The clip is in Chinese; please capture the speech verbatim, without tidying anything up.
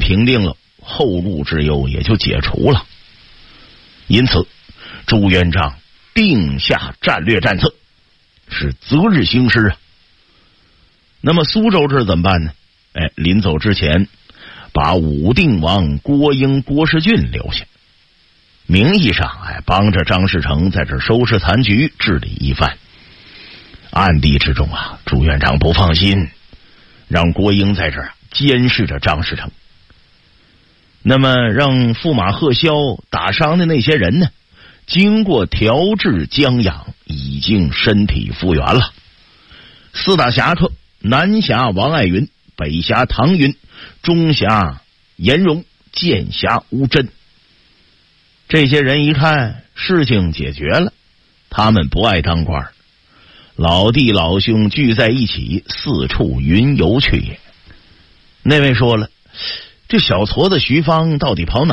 平定了，后路之忧也就解除了。因此朱元璋定下战略战策，是择日行事啊。那么苏州这怎么办呢？哎，临走之前把武定王郭英、郭士俊留下，名义上哎帮着张士诚在这收拾残局，治理一番。暗地之中啊，朱元璋不放心，让郭英在这儿监视着张士诚。那么让驸马贺萧打伤的那些人呢，经过调治将养，已经身体复原了。四大侠客，南侠王爱云，北侠唐云，中侠颜荣，剑侠吴真。这些人一看事情解决了，他们不爱当官，老弟老兄聚在一起，四处云游去也。那位说了，这小矬子徐芳到底跑哪